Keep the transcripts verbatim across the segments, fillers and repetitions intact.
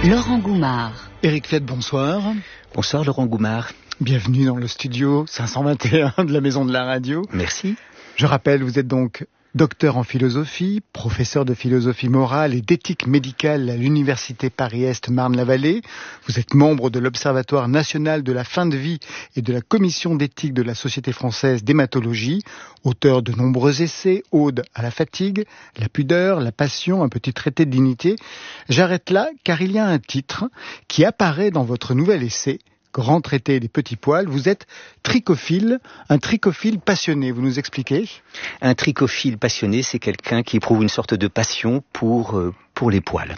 Laurent Goumard. Éric Fiat, bonsoir. Bonsoir Laurent Goumard. Bienvenue dans le studio cinq cent vingt et un de la Maison de la Radio. Merci. Je rappelle, vous êtes donc docteur en philosophie, professeur de philosophie morale et d'éthique médicale à l'Université Paris-Est Marne-la-Vallée. Vous êtes membre de l'Observatoire national de la fin de vie et de la Commission d'éthique de la Société française d'hématologie, auteur de nombreux essais, Ode à la fatigue, la pudeur, la passion, un petit traité de dignité. J'arrête là car il y a un titre qui apparaît dans votre nouvel essai, Grand traité des petits poils. Vous êtes trichophile, un trichophile passionné. Vous nous expliquez ? Un trichophile passionné, c'est quelqu'un qui éprouve une sorte de passion pour, euh, pour les poils.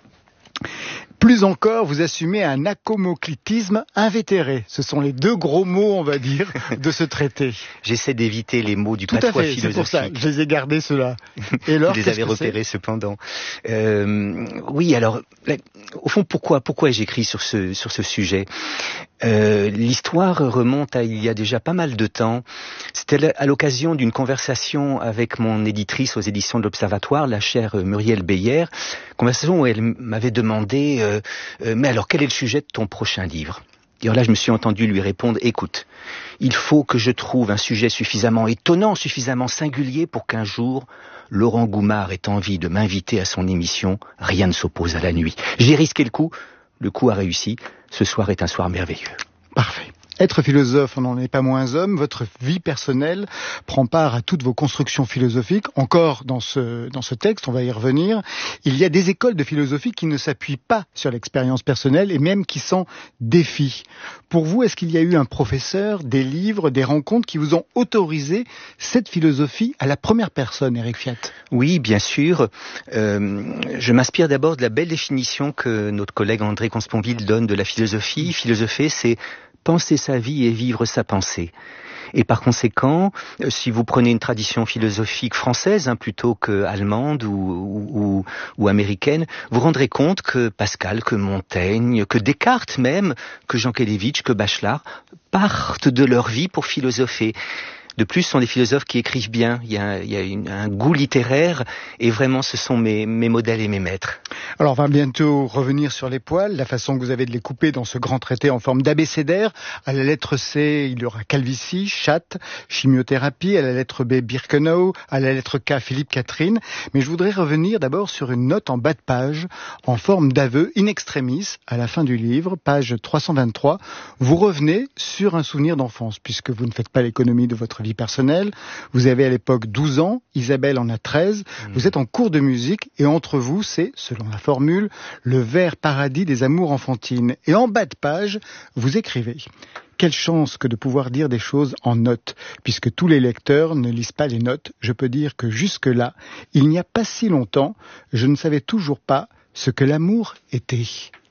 Plus encore, vous assumez un acomoclitisme invétéré. Ce sont les deux gros mots, on va dire, de ce traité. J'essaie d'éviter les mots du Tout patois à fait, philosophique. C'est pour ça, je les ai gardés ceux-là. Et alors, vous les avez repérés cependant. Euh, oui, alors, là, au fond, pourquoi, pourquoi j'écris sur ce, sur ce sujet ? Euh, l'histoire remonte à il y a déjà pas mal de temps. C'était à l'occasion d'une conversation avec mon éditrice aux éditions de l'Observatoire, la chère Muriel Beyer, conversation où elle m'avait demandé euh, euh, mais alors quel est le sujet de ton prochain livre ? Et alors là, je me suis entendu lui répondre, écoute, il faut que je trouve un sujet suffisamment étonnant, suffisamment singulier pour qu'un jour, Laurent Goumard ait envie de m'inviter à son émission. Rien ne s'oppose à la nuit. J'ai risqué le coup, le coup a réussi. Ce soir est un soir merveilleux. Parfait. Être philosophe, on n'en est pas moins homme. Votre vie personnelle prend part à toutes vos constructions philosophiques. Encore dans ce, dans ce texte, on va y revenir. Il y a des écoles de philosophie qui ne s'appuient pas sur l'expérience personnelle et même qui s'en défient. Pour vous, est-ce qu'il y a eu un professeur, des livres, des rencontres qui vous ont autorisé cette philosophie à la première personne, Éric Fiat ? Oui, bien sûr. Euh, je m'inspire d'abord de la belle définition que notre collègue André Consponville donne de la philosophie. Philosopher, c'est penser sa vie et vivre sa pensée. Et par conséquent, si vous prenez une tradition philosophique française, hein, plutôt que allemande ou, ou, ou américaine, vous rendrez compte que Pascal, que Montaigne, que Descartes même, que Jankélévitch, que Bachelard partent de leur vie pour philosopher. De plus, ce sont des philosophes qui écrivent bien. Il y a, il y a une, un goût littéraire et vraiment, ce sont mes, mes modèles et mes maîtres. Alors, on va bientôt revenir sur les poils, la façon que vous avez de les couper dans ce grand traité en forme d'abécédaire. À la lettre C, il y aura calvitie, chatte, chimiothérapie. À la lettre B, Birkenau. À la lettre K, Philippe Catherine. Mais je voudrais revenir d'abord sur une note en bas de page, en forme d'aveu in extremis, à la fin du livre, page trois cent vingt-trois. Vous revenez sur un souvenir d'enfance, puisque vous ne faites pas l'économie de votre vie personnelle. Vous avez à l'époque douze ans, Isabelle en a treize. Mmh. Vous êtes en cours de musique et entre vous, c'est, selon la formule, le vert paradis des amours enfantines. Et en bas de page, vous écrivez « Quelle chance que de pouvoir dire des choses en notes, puisque tous les lecteurs ne lisent pas les notes. Je peux dire que jusque-là, il n'y a pas si longtemps, je ne savais toujours pas ce que l'amour était. »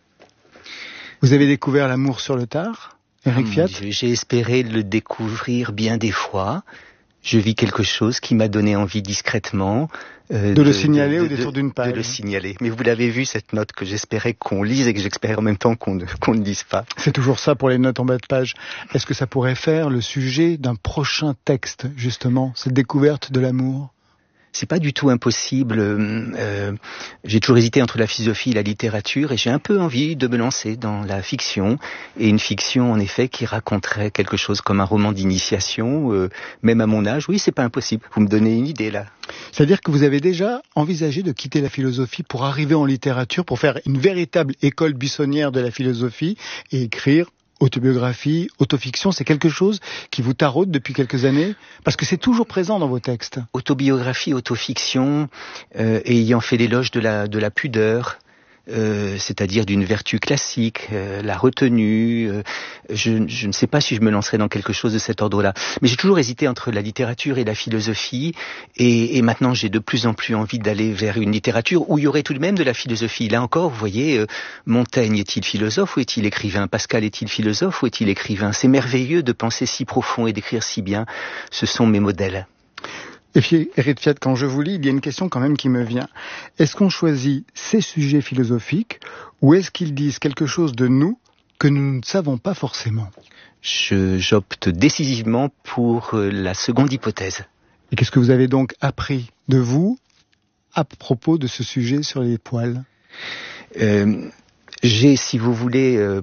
Vous avez découvert l'amour sur le tard ? Éric Fiat ? J'ai espéré le découvrir bien des fois. Je vis quelque chose qui m'a donné envie discrètement euh, de, de le signaler de, au détour d'une page. De le signaler. Mais vous l'avez vu, cette note que j'espérais qu'on lise et que j'espérais en même temps qu'on ne, qu'on ne lise pas. C'est toujours ça pour les notes en bas de page. Est-ce que ça pourrait faire le sujet d'un prochain texte, justement, cette découverte de l'amour ? C'est pas du tout impossible. Euh, j'ai toujours hésité entre la philosophie et la littérature et j'ai un peu envie de me lancer dans la fiction. Et une fiction, en effet, qui raconterait quelque chose comme un roman d'initiation, euh, même à mon âge. Oui, c'est pas impossible. Vous me donnez une idée, là. C'est-à-dire que vous avez déjà envisagé de quitter la philosophie pour arriver en littérature, pour faire une véritable école buissonnière de la philosophie et écrire autobiographie, autofiction, c'est quelque chose qui vous taraude depuis quelques années ? Parce que c'est toujours présent dans vos textes. Autobiographie, autofiction, euh, ayant fait l'éloge de la, de la pudeur, euh, c'est-à-dire d'une vertu classique, euh, la retenue. Euh, je, je ne sais pas si je me lancerai dans quelque chose de cet ordre-là. Mais j'ai toujours hésité entre la littérature et la philosophie. Et, et maintenant, j'ai de plus en plus envie d'aller vers une littérature où il y aurait tout de même de la philosophie. Là encore, vous voyez, euh, Montaigne est-il philosophe ou est-il écrivain ? Pascal est-il philosophe ou est-il écrivain ? C'est merveilleux de penser si profond et d'écrire si bien. Ce sont mes modèles. Et puis, Éric Fiat, quand je vous lis, il y a une question quand même qui me vient. Est-ce qu'on choisit ces sujets philosophiques ou est-ce qu'ils disent quelque chose de nous que nous ne savons pas forcément ? Je, j'opte décisivement pour la seconde hypothèse. Et qu'est-ce que vous avez donc appris de vous à propos de ce sujet sur les poils ? euh, J'ai, si vous voulez, euh,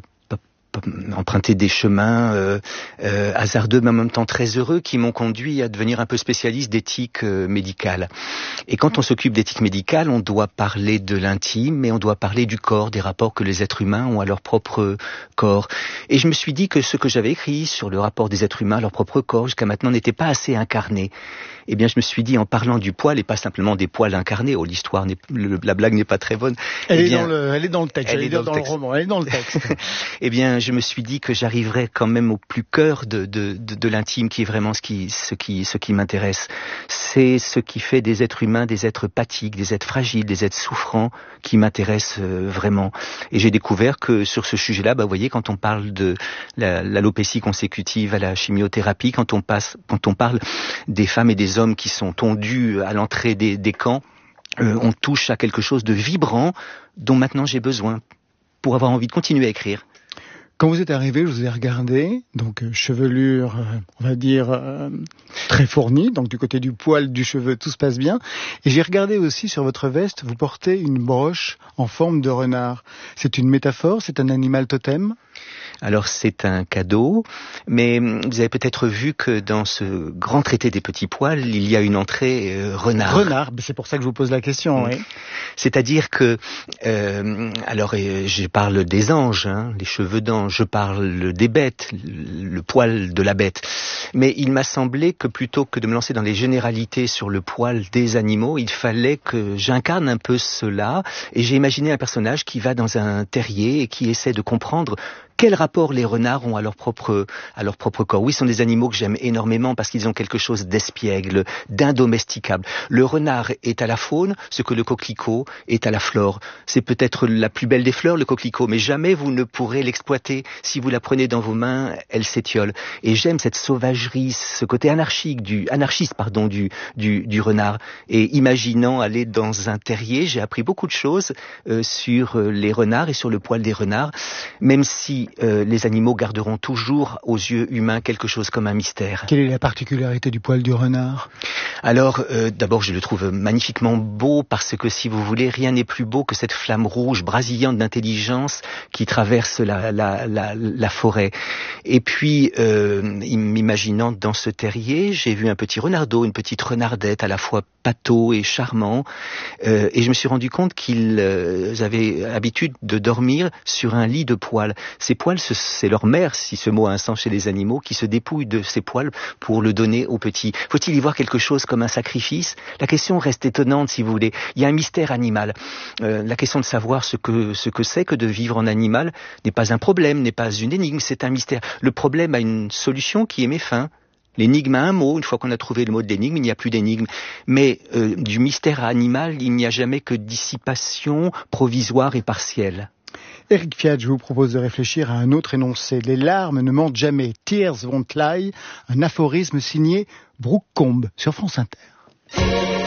emprunté des chemins euh, euh, hasardeux, mais en même temps très heureux, qui m'ont conduit à devenir un peu spécialiste d'éthique euh, médicale. Et quand on s'occupe d'éthique médicale, on doit parler de l'intime, mais on doit parler du corps, des rapports que les êtres humains ont à leur propre corps. Et je me suis dit que ce que j'avais écrit sur le rapport des êtres humains à leur propre corps jusqu'à maintenant n'était pas assez incarné. Eh bien, je me suis dit, en parlant du poil, et pas simplement des poils incarnés, oh, l'histoire, n'est, le, la blague n'est pas très bonne. Elle, eh est, bien, dans le, elle est dans le texte, elle, elle est dans, dans le, le roman, elle est dans le texte. Eh bien, je me suis dit que j'arriverais quand même au plus cœur de, de, de, de l'intime, qui est vraiment ce qui, ce qui, ce qui m'intéresse. C'est ce qui fait des êtres humains des êtres pathiques, des êtres fragiles, des êtres souffrants, qui m'intéressent euh, vraiment. Et j'ai découvert que sur ce sujet-là, bah, vous voyez, quand on parle de la, l'alopécie consécutive à la chimiothérapie, quand on passe, quand on parle des femmes et des hommes qui sont tondus à l'entrée des, des camps, euh, on touche à quelque chose de vibrant dont maintenant j'ai besoin pour avoir envie de continuer à écrire. Quand vous êtes arrivé, je vous ai regardé, donc euh, chevelure, euh, on va dire, euh, très fournie, donc du côté du poil, du cheveu, tout se passe bien. Et j'ai regardé aussi sur votre veste, vous portez une broche en forme de renard. C'est une métaphore, c'est un animal totem ? Alors c'est un cadeau, mais vous avez peut-être vu que dans ce grand traité des petits poils, il y a une entrée euh, renard. Renard, c'est pour ça que je vous pose la question. Mmh. Oui. C'est-à-dire que, euh, alors euh, je parle des anges, hein, les cheveux d'ange, je parle des bêtes, le poil de la bête, mais il m'a semblé que plutôt que de me lancer dans les généralités sur le poil des animaux, il fallait que j'incarne un peu cela, et j'ai imaginé un personnage qui va dans un terrier et qui essaie de comprendre quel rapport les renards ont à leur propre, à leur propre corps. Oui, ce sont des animaux que j'aime énormément parce qu'ils ont quelque chose d'espiègle, d'indomesticable. Le renard est à la faune ce que le coquelicot est à la flore. C'est peut-être la plus belle des fleurs, le coquelicot, mais jamais vous ne pourrez l'exploiter. Si vous la prenez dans vos mains, elle s'étiole. Et j'aime cette sauvagerie, ce côté anarchique du, anarchiste, pardon, du, du, du renard. Et imaginant aller dans un terrier, j'ai appris beaucoup de choses euh, sur les renards et sur le poil des renards, même si Euh, les animaux garderont toujours aux yeux humains quelque chose comme un mystère. Quelle est la particularité du poil du renard ? Alors, euh, d'abord, je le trouve magnifiquement beau parce que, si vous voulez, rien n'est plus beau que cette flamme rouge brasillante d'intelligence qui traverse la, la, la, la forêt. Et puis, euh, m'imaginant dans ce terrier, j'ai vu un petit renardeau, une petite renardette à la fois pâteau et charmant, euh, et je me suis rendu compte qu'ils euh, avaient l'habitude de dormir sur un lit de poils. Ces poils, c'est leur mère, si ce mot a un sens chez les animaux, qui se dépouille de ces poils pour le donner aux petits. Faut-il y voir quelque chose comme un sacrifice ? La question reste étonnante, si vous voulez. Il y a un mystère animal. Euh, la question de savoir ce que ce que c'est que de vivre en animal n'est pas un problème, n'est pas une énigme, c'est un mystère. Le problème a une solution qui est mes fins. L'énigme a un mot, une fois qu'on a trouvé le mot de l'énigme, il n'y a plus d'énigme. Mais euh, du mystère animal, il n'y a jamais que dissipation provisoire et partielle. Éric Fiat, je vous propose de réfléchir à un autre énoncé. Les larmes ne mentent jamais. Tears won't lie, un aphorisme signé Brooke Combe sur France Inter.